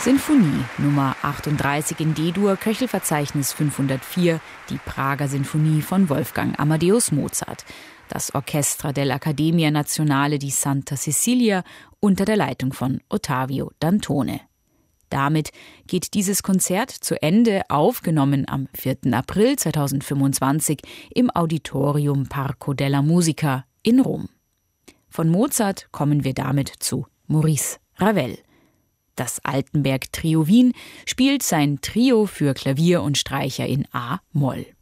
Sinfonie Nummer 38 in D-Dur, Köchelverzeichnis 504, die Prager Sinfonie von Wolfgang Amadeus Mozart. Das Orchestra dell'Accademia Nazionale di Santa Cecilia unter der Leitung von Ottavio Dantone. Damit geht dieses Konzert zu Ende, aufgenommen am 4. April 2025 im Auditorium Parco della Musica in Rom. Von Mozart kommen wir damit zu Maurice Ravel. Das Altenberg Trio Wien spielt sein Trio für Klavier und Streicher in A-Moll.